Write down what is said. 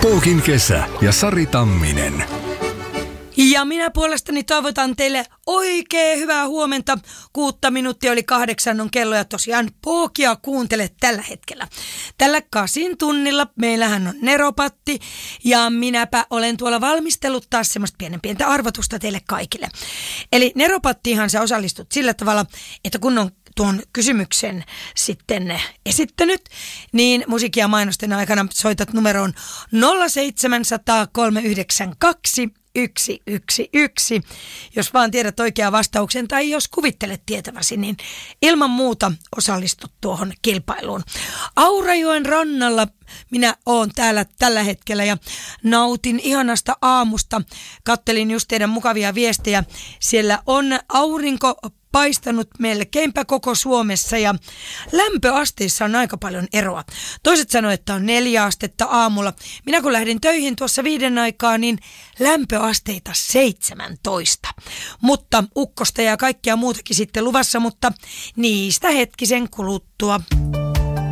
Puukin kesä ja Sari Tamminen. Ja minä puolestani toivotan teille oikein hyvää huomenta. 6 minuuttia oli 8 on kello ja tosiaan Pookia kuuntele tällä hetkellä. Tällä 8 tunnilla meillähän on Neropatti ja minäpä olen tuolla valmistellut taas semmoista pientä arvotusta teille kaikille. Eli Neropattiinhan sä osallistut sillä tavalla, että kun on tuon kysymyksen sitten esittänyt, niin musiikki- ja mainosten aikana soitat numeroon 0700 392 111. Jos vaan tiedät oikean vastauksen tai jos kuvittelet tietäväsi, niin ilman muuta osallistut tuohon kilpailuun. Aurajoen rannalla minä oon täällä tällä hetkellä ja nautin ihanasta aamusta. Kattelin just teidän mukavia viestejä. Siellä on aurinko paistanut melkeinpä koko Suomessa ja lämpöasteissa on aika paljon eroa. Toiset sanoo, että on 4 astetta aamulla. Minä kun lähdin töihin tuossa 5 aikaa, niin lämpöasteita 17. Mutta ukkosta ja kaikkia muutakin sitten luvassa, mutta niistä hetkisen kuluttua.